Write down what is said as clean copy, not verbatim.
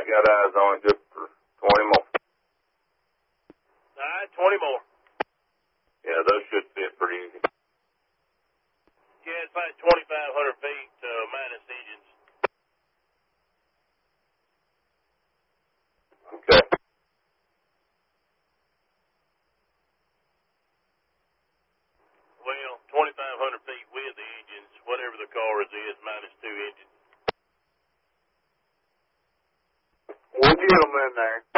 got eyes on it just for 20 more. All right, 20 more. Yeah, those should fit pretty easy. Yeah, it's like 2,500 feet minus engines. Okay. Well, 2,500 feet with the engines, whatever the car is minus 2 engines. We'll get them in there.